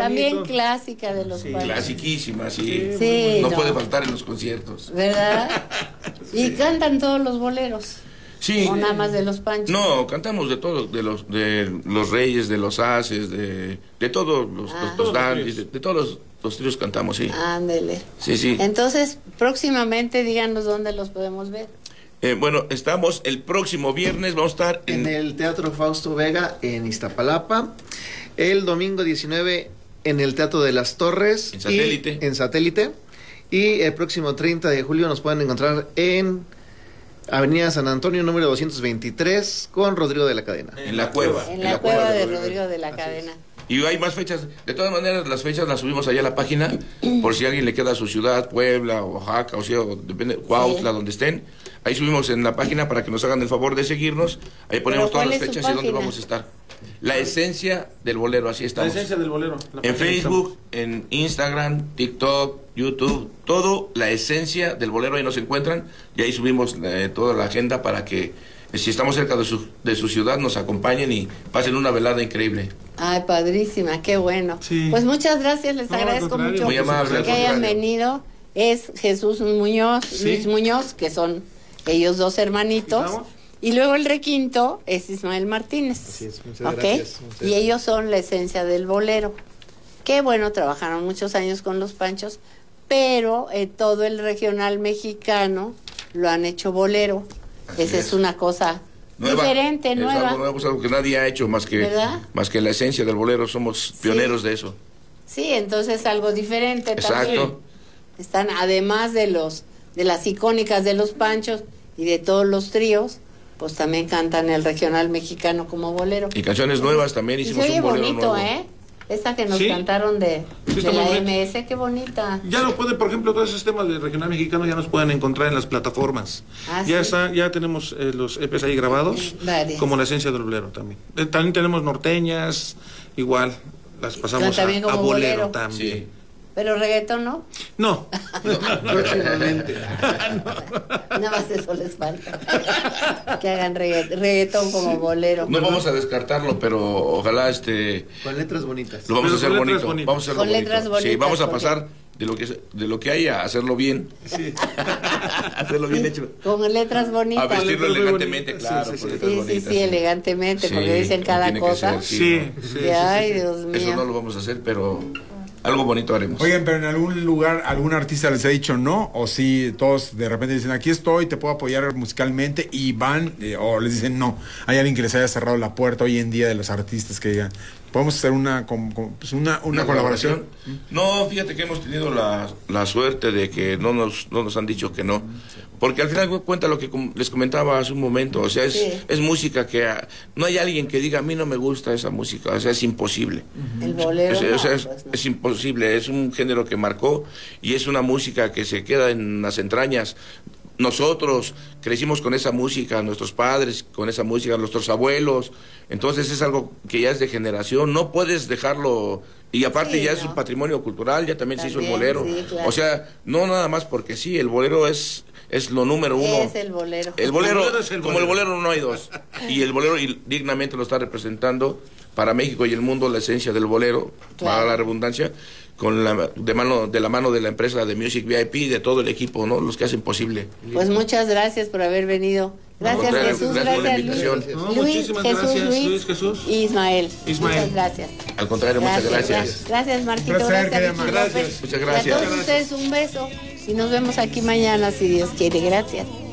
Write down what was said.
También clásica de los Panchos. Clasiquísima, sí. Sí, no puede faltar en los conciertos. ¿Verdad? Y cantan todos los boleros. Sí. O nada más de los Panchos. No, cantamos de todos, de los Reyes, de los Haces, de todos los dandies, de todos los tríos cantamos, sí. Ándele. Sí, sí. Entonces, próximamente díganos dónde los podemos ver. Bueno, estamos el próximo viernes, vamos a estar en el Teatro Fausto Vega en Iztapalapa, el domingo 19 en el Teatro de las Torres, en Satélite, y el próximo 30 de julio nos pueden encontrar en Avenida San Antonio, número 223, con Rodrigo de la Cadena. En la cueva. En la cueva de Rodrigo de la Cadena. Y hay más fechas. De todas maneras, las fechas las subimos allá a la página, por si a alguien le queda a su ciudad, Puebla, Oaxaca, o sea, depende, Cuautla, donde estén. Ahí subimos en la página para que nos hagan el favor de seguirnos. Ahí ponemos todas las fechas y dónde vamos a estar. La esencia del bolero, así estamos. La esencia del bolero. En Facebook, en Instagram, TikTok, YouTube, todo la esencia del bolero, ahí nos encuentran. Y ahí subimos toda la agenda para que, si estamos cerca de su ciudad, nos acompañen y pasen una velada increíble. Ay, padrísima, qué bueno. Sí. Pues muchas gracias, les agradezco mucho muy amable, que hayan venido. Es Jesús Muñoz, Luis Muñoz, que son ellos dos hermanitos. Y luego el requinto es Ismael Martínez. Así es, muchas gracias. Y ellos son la esencia del bolero. Qué bueno, trabajaron muchos años con los Panchos, pero todo el regional mexicano lo han hecho bolero. Esa es una cosa diferente, nueva. Es algo nuevo, es algo que nadie ha hecho más que la esencia del bolero. Somos pioneros de eso. Sí, entonces algo diferente. Exacto. También. Están, además de las icónicas de los Panchos y de todos los tríos, pues también cantan el regional mexicano como bolero. Y canciones nuevas también hicimos un bolero bonito, nuevo. Esta que nos cantaron de la MS, qué bonita. Ya lo pueden, por ejemplo, todos esos temas del regional mexicano ya nos pueden encontrar en las plataformas. Ya tenemos los EPs ahí grabados, como la esencia del bolero también. También tenemos norteñas, igual, las pasamos a bolero también. Sí. ¿Pero reggaetón no? No. Próximamente. Nada más eso les falta. Que hagan reggaetón como bolero. No vamos a descartarlo, pero ojalá con letras bonitas. Lo vamos a hacer bonito. Vamos a hacerlo con letras bonitas. Sí, vamos a pasar de lo que hay a hacerlo bien. Sí. Hacerlo bien hecho. Con letras bonitas. A vestirlo elegantemente, claro. Sí, elegantemente, porque dicen cada cosa. Sí. Ay, Dios mío. Eso no lo vamos a hacer, pero algo bonito haremos. Oigan, pero en algún lugar, algún artista les ha dicho no, o si todos de repente dicen, aquí estoy, te puedo apoyar musicalmente, y van, o les dicen no. Hay alguien que les haya cerrado la puerta hoy en día de los artistas que digan, ¿podemos hacer una colaboración? No, fíjate que hemos tenido la suerte de que no nos han dicho que no. Porque al final cuenta lo que les comentaba hace un momento. O sea, es música que no hay alguien que diga, a mí no me gusta esa música. O sea, es imposible. El bolero es imposible. Es un género que marcó y es una música que se queda en las entrañas. Nosotros crecimos con esa música, nuestros padres con esa música, nuestros abuelos. Entonces es algo que ya es de generación, no puedes dejarlo. Y aparte ya es un patrimonio cultural, ya también se hizo el bolero. Claro. O sea, no nada más porque sí, el bolero es lo número uno. Es el bolero. El bolero, como el bolero no hay dos. Y el bolero dignamente lo está representando para México y el mundo, la esencia del bolero, para la redundancia, de la mano de la empresa de Music VIP y de todo el equipo, ¿no? Los que hacen posible. Pues muchas gracias por haber venido. Gracias, Jesús, gracias por la invitación. Muchísimas gracias, Luis, Jesús. Y Ismael. Muchas gracias. Al contrario, muchas gracias. Gracias, Marquito. Gracias. Muchas gracias. Y a todos ustedes un beso y nos vemos aquí mañana si Dios quiere. Gracias.